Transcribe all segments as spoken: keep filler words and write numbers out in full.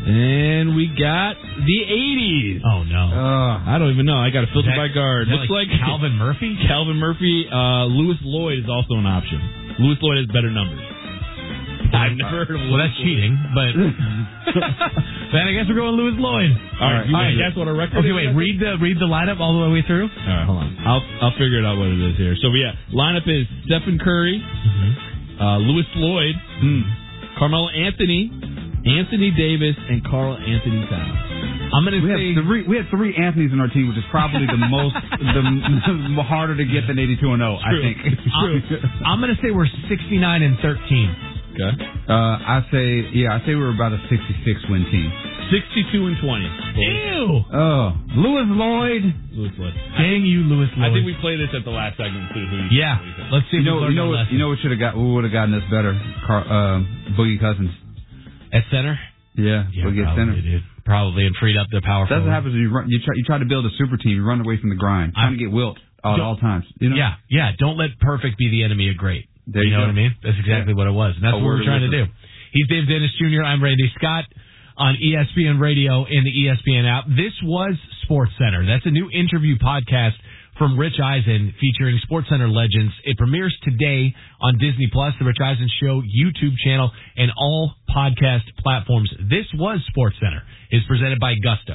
And we got the eighties. Oh, no. Uh, I don't even know. I got a filter that, by guard. Looks like, like Calvin Murphy? Calvin Murphy. Uh, Lewis Lloyd is also an option. Lewis Lloyd has better numbers. I've never heard of Lewis Well, that's Lloyd. cheating, but then I guess we're going Lewis Lloyd. All right. You All right. guess what our record Okay, is? wait. Read the read the lineup all the way through. All right, hold on. I'll I'll figure it out what it is here. So, yeah, lineup is Stephen Curry, Mm-hmm. uh, Lewis Lloyd, Mm. Carmelo Anthony, Anthony Davis, and Carl Anthony Towns. I'm going to We say... have three. We have three Anthonys in our team, which is probably the most, the, the harder to get than eighty-two and oh. I think. I'm, I'm going to say we're sixty-nine and thirteen. Okay. Uh, I say, yeah, I say we're about a sixty-six win team. sixty-two and twenty. Ew. Oh, Lewis Lloyd. Lewis Lloyd. Dang you, Lewis Lloyd. I think we played this at the last segment too. Who Yeah. Let's see. You If know, we you know, learned our what, you know what should have got? What would have gotten us better? Car, uh, Boogie Cousins. lesson. At center. Yeah, Yeah, Boogie at probably, center. dude. Probably, and freed up the power. That's what forward. happens when you run. You try, you try to build a super team. You run away from the grind, trying to get Wilt at Don't- all times. You know? Yeah, yeah. Don't let perfect be the enemy of great. There you you know go. what I mean? That's exactly Yeah. what it was. And that's A what word we're trying of to do. He's Dave Dennis Junior I'm Randy Scott on E S P N Radio in the E S P N app. This was Sports Center. That's a new interview podcast from Rich Eisen featuring Sports Center legends. It premieres today on Disney Plus, the Rich Eisen Show YouTube channel, and all podcast platforms. This was Sports Center. Is presented by Gusto.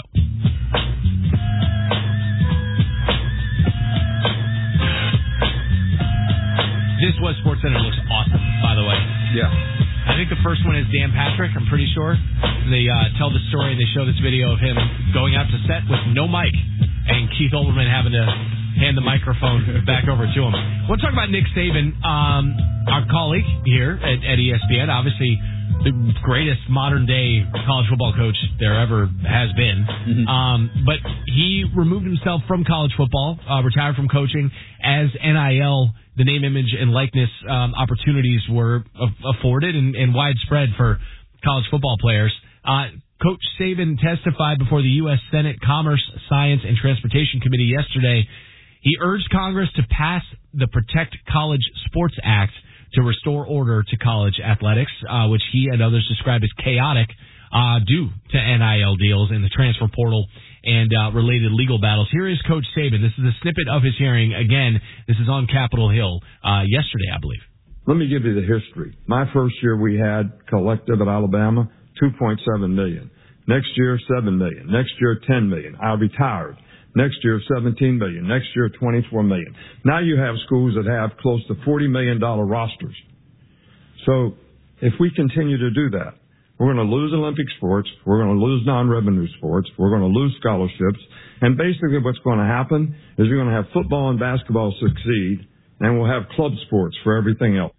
This was Sports Center. Looks awesome, by the way. Yeah. I think the first one is Dan Patrick, I'm pretty sure. They uh, tell the story, and they show this video of him going out to set with no mic, and Keith Olbermann having to hand the microphone back over to him. We'll talk about Nick Saban, um, our colleague here at, at E S P N, obviously the greatest modern-day college football coach there ever has been. Mm-hmm. Um, but he removed himself from college football, uh, retired from coaching, as N I L, the name, image, and likeness um, opportunities were a- afforded and, and widespread for college football players. Uh, Coach Saban testified before the U S Senate Commerce, Science, and Transportation Committee yesterday. He urged Congress to pass the Protect College Sports Act to restore order to college athletics, uh, which he and others describe as chaotic uh, due to N I L deals and the transfer portal and uh, related legal battles. Here is Coach Saban. This is a snippet of his hearing. Again, this is on Capitol Hill uh, yesterday, I believe. Let me give you the history. My first year we had collective at Alabama, two point seven million dollars. Next year, seven million dollars. Next year, ten million dollars. I retired. Next year, seventeen million dollars. Next year, twenty-four million dollars. Now you have schools that have close to forty million dollars rosters. So if we continue to do that, we're going to lose Olympic sports. We're going to lose non-revenue sports. We're going to lose scholarships. And basically what's going to happen is we're going to have football and basketball succeed, and we'll have club sports for everything else.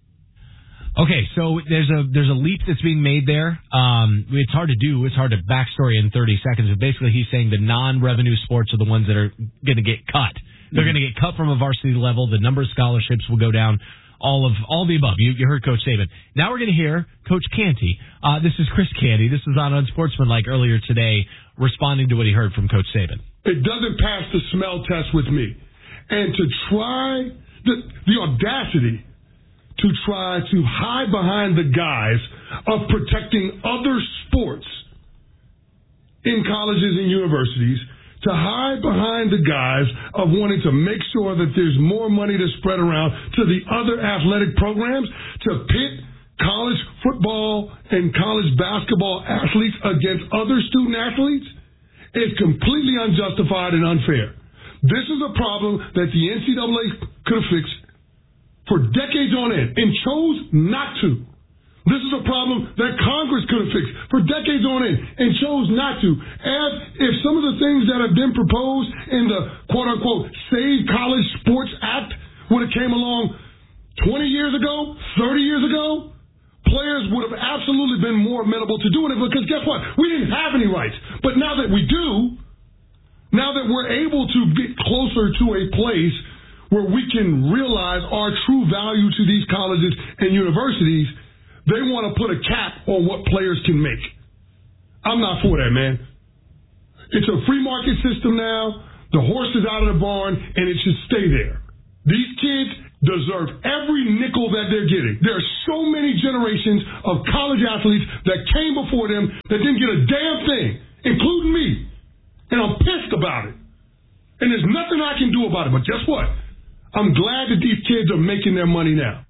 Okay, so there's a there's a leap that's being made there. Um, it's hard to do. It's hard to backstory in thirty seconds. But basically, he's saying the non-revenue sports are the ones that are going to get cut. They're going to get cut from a varsity level. The number of scholarships will go down. All of all the above. You, you heard Coach Saban. Now we're going to hear Coach Canty. Uh, this is Chris Canty. This was on Unsportsmanlike earlier today, responding to what he heard from Coach Saban. It doesn't pass the smell test with me, and to try the, the audacity to try to hide behind the guise of protecting other sports in colleges and universities, to hide behind the guise of wanting to make sure that there's more money to spread around to the other athletic programs, to pit college football and college basketball athletes against other student athletes, is completely unjustified and unfair. This is a problem that the N C double A could have fixed for decades on end and chose not to. This is a problem that Congress could have fixed for decades on end and chose not to. As if some of the things that have been proposed in the quote-unquote Save College Sports Act would have came along twenty years ago, thirty years ago, players would have absolutely been more amenable to doing it, because guess what? We didn't have any rights. But now that we do, now that we're able to get closer to a place where we can realize our true value to these colleges and universities, they want to put a cap on what players can make. I'm not for that, man. It's a free market system now. The horse is out of the barn, and it should stay there. These kids deserve every nickel that they're getting. There are so many generations of college athletes that came before them that didn't get a damn thing, including me. And I'm pissed about it. And there's nothing I can do about it. But guess what? I'm glad that these kids are making their money now.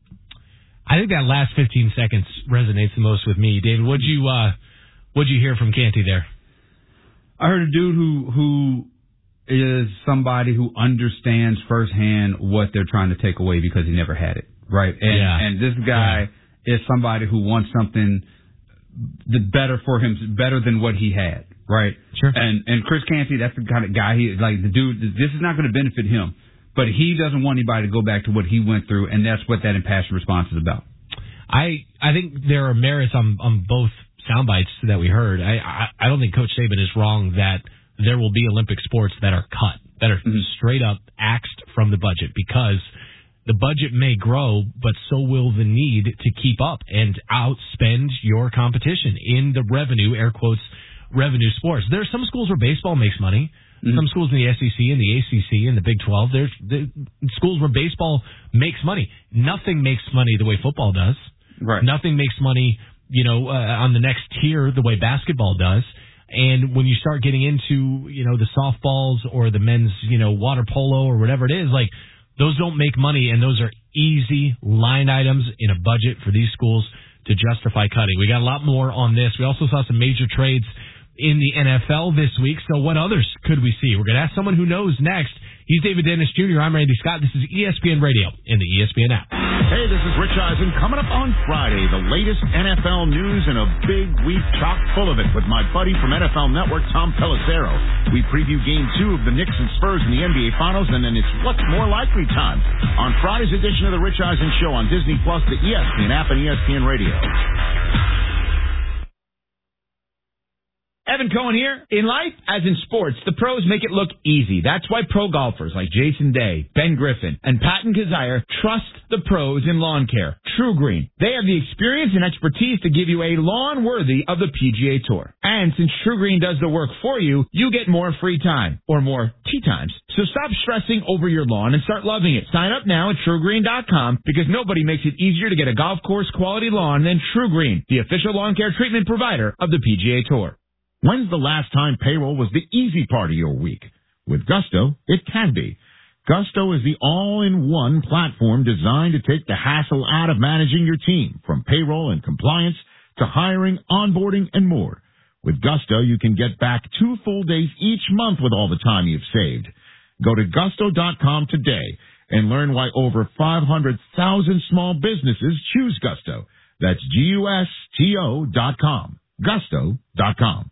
I think that last fifteen seconds resonates the most with me. David, what'd you, uh, what'd you hear from Canty there? I heard a dude who who is somebody who understands firsthand what they're trying to take away because he never had it, right? And, yeah. and this guy yeah. is somebody who wants something the better for him, better than what he had, right? Sure. And and Chris Canty, that's the kind of guy he like. The dude, this is not going to benefit him, but he doesn't want anybody to go back to what he went through, and that's what that impassioned response is about. I I think there are merits on on both sound bites that we heard. I, I I don't think Coach Saban is wrong that there will be Olympic sports that are cut, that are mm-hmm. straight up axed from the budget, because the budget may grow, but so will the need to keep up and outspend your competition in the revenue, air quotes, revenue sports. There are some schools where baseball makes money. Mm-hmm. Some schools in the S E C and the A C C and the Big twelve, there's the schools where baseball makes money. Nothing makes money the way football does. Right. Nothing makes money, you know, uh, on the next tier the way basketball does. And when you start getting into, you know, the softballs or the men's, you know, water polo or whatever it is, like, those don't make money, and those are easy line items in a budget for these schools to justify cutting. We got a lot more on this. We also saw some major trades in the N F L this week. So what others could we see? We're going to ask someone who knows next. He's David Dennis Junior I'm Randy Scott. This is E S P N Radio in the E S P N app. Hey, this is Rich Eisen. Coming up on Friday, the latest N F L news and a big week chock full of it with my buddy from N F L Network, Tom Pelissero. We preview game two of the Knicks and Spurs in the N B A Finals, and then it's What's More Likely time on Friday's edition of the Rich Eisen Show on Disney Plus, the E S P N app, and E S P N Radio. Evan Cohen here. In life, as in sports, the pros make it look easy. That's why pro golfers like Jason Day, Ben Griffin, and Patton Kazire trust the pros in lawn care. True Green. They have the experience and expertise to give you a lawn worthy of the P G A Tour. And since True Green does the work for you, you get more free time, or more tea times. So stop stressing over your lawn and start loving it. Sign up now at True Green dot com, because nobody makes it easier to get a golf course quality lawn than True Green, the official lawn care treatment provider of the P G A Tour. When's the last time payroll was the easy part of your week? With Gusto, it can be. Gusto is the all-in-one platform designed to take the hassle out of managing your team, from payroll and compliance to hiring, onboarding, and more. With Gusto, you can get back two full days each month with all the time you've saved. Go to gusto dot com today and learn why over five hundred thousand small businesses choose Gusto. That's G U S T O dot com. gusto dot com.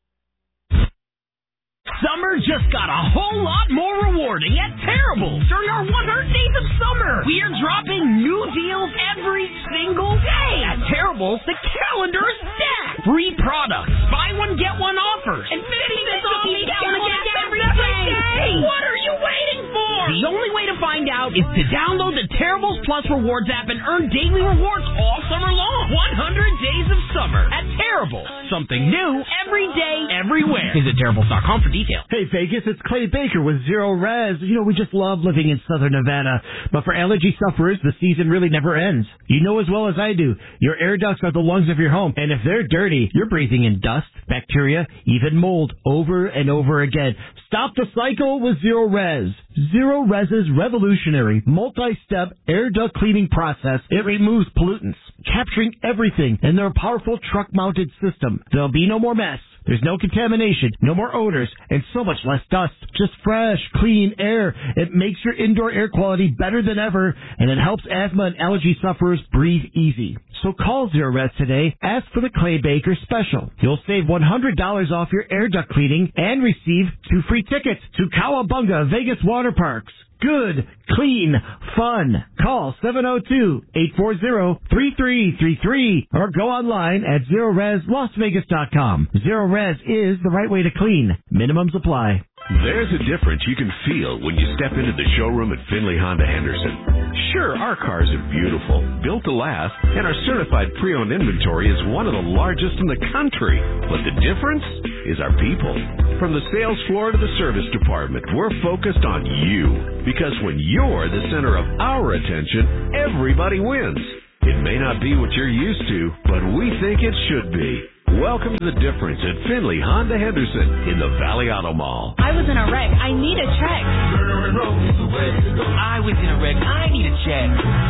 Summer just got a whole lot more rewarding at Terrible during our one hundred days of summer. We are dropping new deals every single day. At Terrible, the calendar is stacked. Free products, buy one, get one offers, and fifty cents off each gallon of gas every day. What are you waiting for? The only way to find out is to download the Terribles Plus Rewards app and earn daily rewards all summer long. one hundred days of summer at Terrible. Something new every day, everywhere. Visit Terribles dot com for details. Hey Vegas, it's Clay Baker with Zero Res. You know, we just love living in Southern Nevada. But for allergy sufferers, the season really never ends. You know as well as I do, your air ducts are the lungs of your home. And if they're dirty, you're breathing in dust, bacteria, even mold over and over again. Stop the cycle with Zero Res. Zero Res's revolutionary multi-step air duct cleaning process. It removes pollutants, capturing everything in their powerful truck-mounted system. There'll be no more mess. There's no contamination, no more odors, and so much less dust. Just fresh, clean air. It makes your indoor air quality better than ever, and it helps asthma and allergy sufferers breathe easy. So call Zero Res today. Ask for the Clay Baker Special. You'll save one hundred dollars off your air duct cleaning and receive two free tickets to Cowabunga Vegas Water Parks. Good, clean, fun. Call seven oh two, eight four zero, three three three three or go online at zero res las vegas dot com. Zero Res is the right way to clean. Minimums apply. There's a difference you can feel when you step into the showroom at Finley Honda Henderson. Sure, our cars are beautiful, built to last, and our certified pre-owned inventory is one of the largest in the country. But the difference is our people. From the sales floor to the service department, we're focused on you. Because when you're the center of our attention, everybody wins. It may not be what you're used to, but we think it should be. Welcome to The Difference at Finley Honda Henderson in the Valley Auto Mall. I was in a wreck. I need a check. I was in a wreck. I need a check.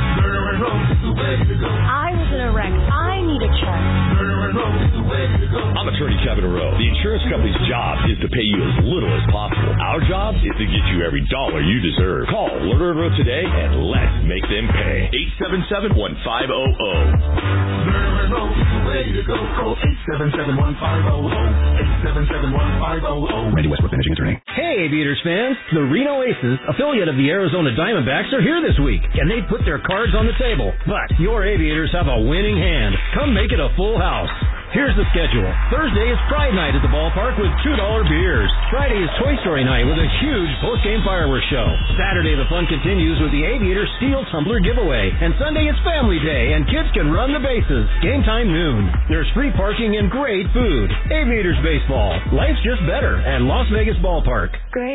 I was in a wreck. I need a check. I'm attorney Kevin Rowe. The insurance company's job is to pay you as little as possible. Our job is to get you every dollar you deserve. Call Lerner and Rowe today and let's make them pay. eight seven seven, one five zero zero. Lerner and Rowe is the way to go. Call eight seven seven, one five zero zero. eight seven seven, one five zero zero. Randy Westbrook, managing attorney. Hey, Aviators fans. The Reno Aces, affiliate of the Arizona Diamondbacks, are here this week, and they put their cards on the table. But your Aviators have a winning hand. Come make it a full house. Here's the schedule. Thursday is Pride Night at the ballpark with two dollar beers. Friday is Toy Story Night with a huge post-game fireworks show. Saturday, the fun continues with the Aviator Steel Tumbler giveaway. And Sunday is Family Day, and kids can run the bases. Game time noon. There's free parking and great food. Aviators Baseball. Life's just better at Las Vegas Ballpark. Great.